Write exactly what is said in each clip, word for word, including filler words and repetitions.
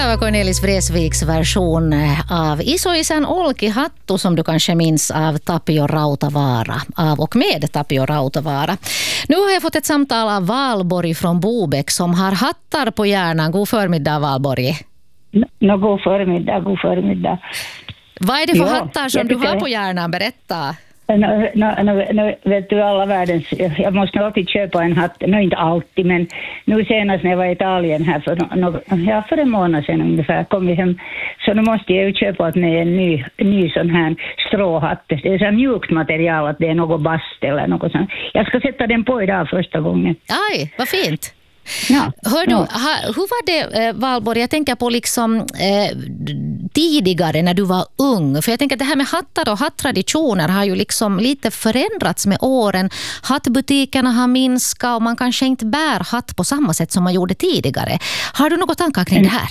här var Cornelis Vreeswijks version av Isoisen Olkihattu som du kanske minns av Tapio Rautavaara, av och med Tapio Rautavaara. Nu har jag fått ett samtal av Valborg från Bobäck som har hattar på hjärnan. God förmiddag, Valborg. No, god förmiddag, god förmiddag. Vad är det för Ja, hattar som du har på hjärnan? Berätta. No, no, no, no, vet du, alla världens, jag måste nog alltid köpa en hatt, no, inte alltid, men nu senast när jag var i Italien här för, no, ja, för en månad sedan ungefär kom vi hem, så nu måste jag ju köpa åt mig en ny, ny sån här stråhatt. Det är så mjukt material att det är något bast eller något sånt. Jag ska sätta den på idag första gången. Aj, vad fint. Ja, Hör du, ja. ha, hur var det, eh, Valborg? Jag tänker på liksom eh, tidigare när du var ung. För jag tänker att det här med hattar och hattraditioner har ju liksom lite förändrats med åren. Hattbutikerna har minskat och man kanske inte bär hatt på samma sätt som man gjorde tidigare. Har du något tankar kring det här?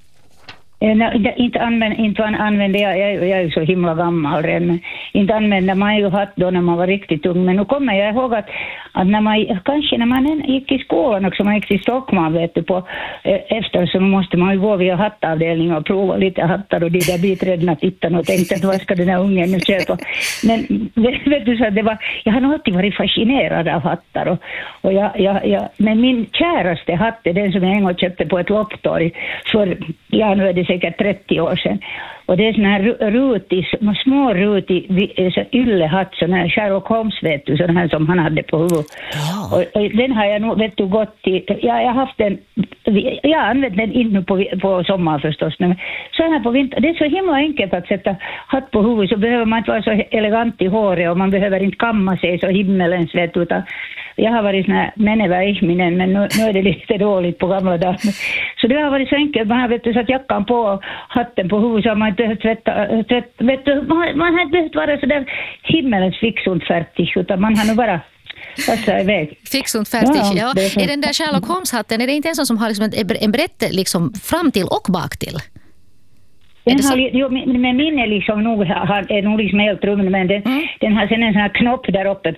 Nej, inte, använd, inte använde jag, jag, jag är ju så himla gammal redan, inte använde man ju hatt då när man var riktigt ung, men nu kommer jag ihåg att, att när man, kanske när man gick i skolan också, man gick till Stockholm vet du, på, efter så måste man ju gå via hattavdelningen och prova lite hattar och de där biträdena tittade och tänkte att vad ska den här ungen nu köpa, men vet du så det var, jag har nog alltid varit fascinerad av hattar och, och jag, jag, jag, men min käraste hatt är den som jag en gång köpte på ett lopptorg för, ja nu är det säkert trettio år sedan. Och det är sån här rutig, små rutig yllehatt, sån här Sherlock Holmes vet du, sån här som han hade på huvudet. Ja. Och, och den har jag nog vet du gått till, ja, jag har haft den, jag har använt den in på, på sommar förstås, men så här på vinter, det är så himla enkelt att sätta hatt på huvudet, så behöver man inte vara så elegant i håret och man behöver inte kamma sig så himmelens vet du, utan jag har varit sån här menevä ihminen, men nu, nu är det lite dåligt på gamla dagar. Så det har varit så enkelt, man har vet du, satt jackan på hatten på huvudet så har man inte behövt tvätta, tvätta vet du, man, man har inte behövt vara så där himmelens fixont färdig, utan man har nu bara passa iväg. Fixont färdig, ja. ja. Det är, så. Är den där Sherlock Holmes-hatten, är det inte en sån som har liksom en, en brett liksom fram till och bak till? Den har, jo, men min är liksom nog, är nog liksom helt rum, men den, mm. den har sen en sån här knopp där uppe